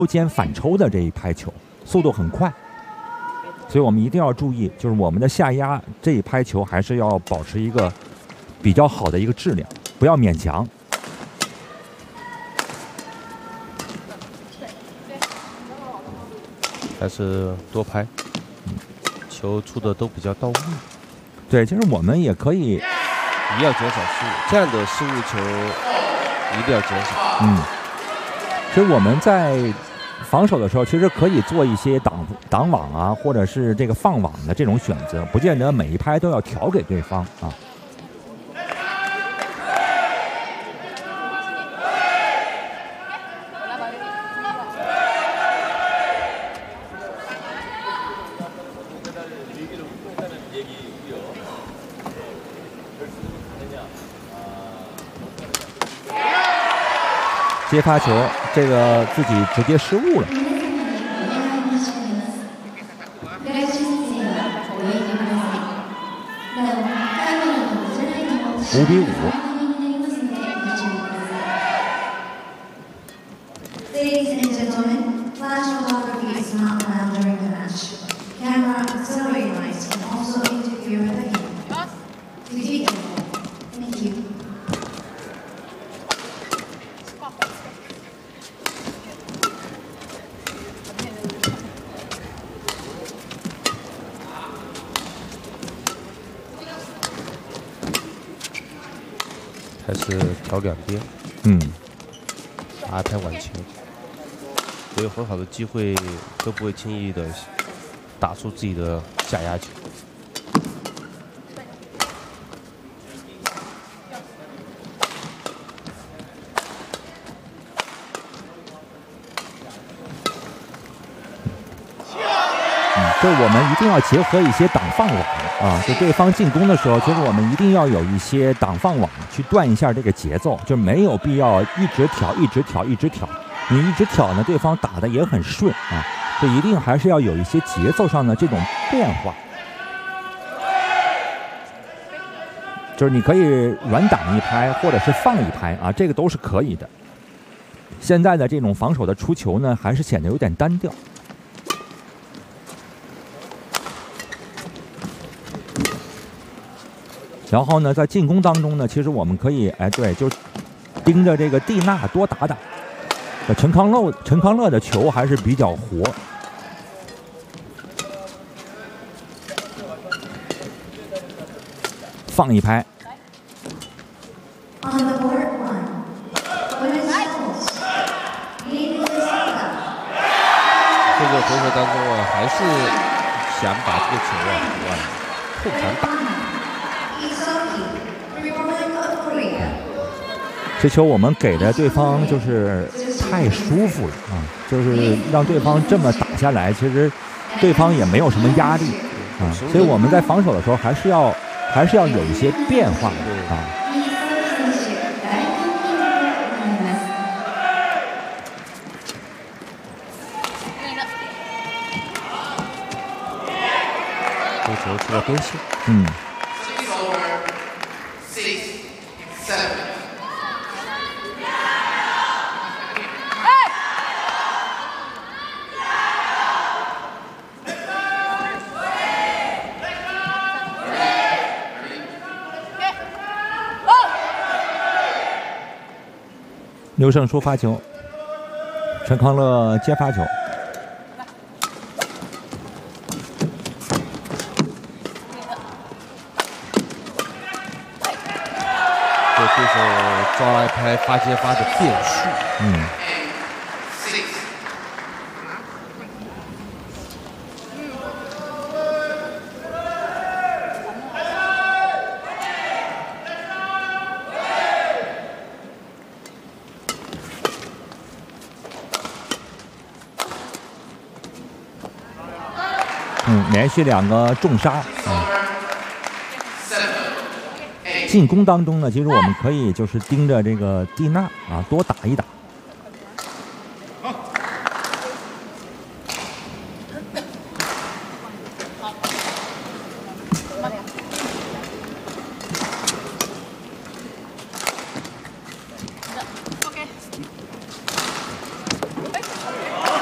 右肩反抽的这一拍球，速度很快，所以我们一定要注意，就是我们的下压这一拍球还是要保持一个比较好的一个质量，不要勉强。 还是多拍，球出的都比较到位。 对，其实我们也可以， 也要减少失误，这样的失误球一定要减少。 其实我们在防守的时候，其实可以做一些挡网啊，或者是这个放网的这种选择，不见得每一拍都要调给对方啊。接发球，这个自己直接失误了。5-5。 还是调两边，打一拍晚球，所有很好的机会都不会轻易的打出自己的下压球。 就我们一定要结合一些挡放网啊，就对方进攻的时候，其实我们一定要有一些挡放网去断一下这个节奏，就没有必要一直挑。你一直挑呢，对方打的也很顺啊，就一定还是要有一些节奏上的这种变化。就是你可以软挡一拍，或者是放一拍啊，这个都是可以的。现在的这种防守的出球呢，还是显得有点单调。然后呢，在进攻当中呢，其实我们可以，就盯着这个蒂娜多打打。陈康乐的球还是比较活。放一拍。 这个回合当中啊，还是想把这个球后传打。 这球我们给的对方就是太舒服了啊，就是让对方这么打下来，其实对方也没有什么压力啊，所以我们在防守的时候还是要有一些变化的啊。 这球出了边线， 刘胜书发球，陈康乐接发球。 对手抓一拍发接发的变数， 连续2个重杀。进攻当中呢，其实我们可以就是盯着这个蒂娜啊，多打一打。